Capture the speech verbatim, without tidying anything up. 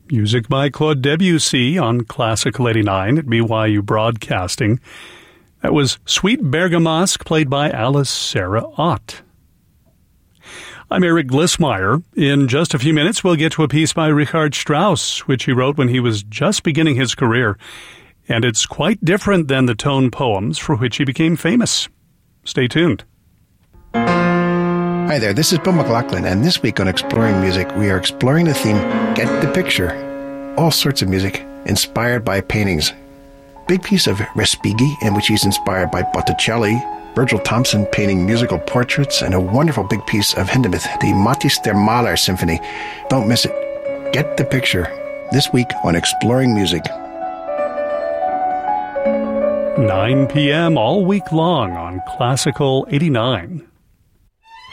Music by Claude Debussy on Classical eighty-nine at B Y U Broadcasting. That was Sweet Bergamasque, played by Alice Sarah Ott. I'm Eric Glissmeyer. In just a few minutes, we'll get to a piece by Richard Strauss, which he wrote when he was just beginning his career. And it's quite different than the tone poems for which he became famous. Stay tuned. Hi there, this is Bill McLaughlin, and this week on Exploring Music, we are exploring the theme, Get the Picture. All sorts of music inspired by paintings. Big piece of Respighi, in which he's inspired by Botticelli, Virgil Thompson painting musical portraits, and a wonderful big piece of Hindemith, the Matthäus der Maler Symphony. Don't miss it. Get the Picture. This week on Exploring Music. nine p.m. all week long on Classical eighty-nine.